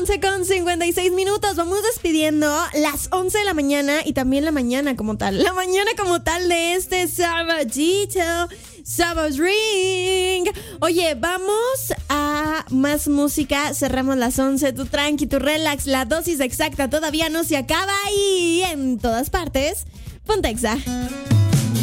11:56. Vamos despidiendo las 11 de la mañana y también la mañana como tal. La mañana como tal de este sabadito. Sabbath Ring. Oye, vamos a más música. Cerramos las 11. Tu tranqui, tu relax. La dosis exacta todavía no se acaba y en todas partes. Ponte Exa.